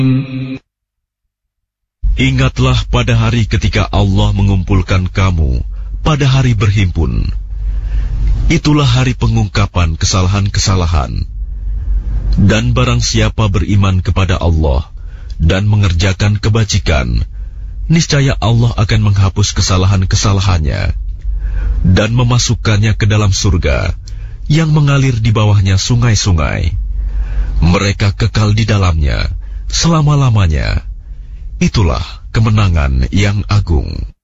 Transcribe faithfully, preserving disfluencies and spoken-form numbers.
Ingatlah pada hari ketika Allah mengumpulkan kamu pada hari berhimpun. Itulah hari pengungkapan kesalahan-kesalahan. Dan barang siapa beriman kepada Allah dan mengerjakan kebajikan, niscaya Allah akan menghapus kesalahan-kesalahannya dan memasukkannya ke dalam surga yang mengalir di bawahnya sungai-sungai. Mereka kekal di dalamnya selama-lamanya. Itulah kemenangan yang agung.